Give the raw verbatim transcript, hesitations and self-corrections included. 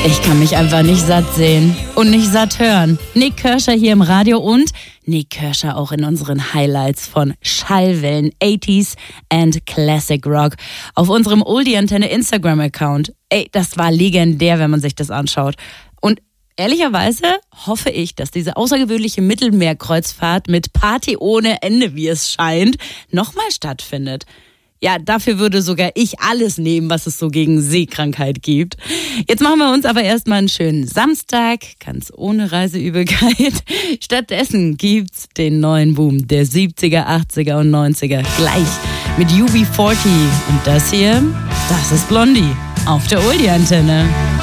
Ich kann mich einfach nicht satt sehen und nicht satt hören. Nik Kershaw hier im Radio und Nik Kershaw auch in unseren Highlights von Schallwellen achtziger and Classic Rock auf unserem Oldie-Antenne Instagram-Account. Ey, das war legendär, wenn man sich das anschaut. Und ehrlicherweise hoffe ich, dass diese außergewöhnliche Mittelmeerkreuzfahrt mit Party ohne Ende, wie es scheint, nochmal stattfindet. Ja, dafür würde sogar ich alles nehmen, was es so gegen Seekrankheit gibt. Jetzt machen wir uns aber erstmal einen schönen Samstag, ganz ohne Reiseübelkeit. Stattdessen gibt's den neuen Boom der siebziger, achtziger und neunziger gleich mit U B vierzig. Und das hier, das ist Blondie auf der Oldie-Antenne.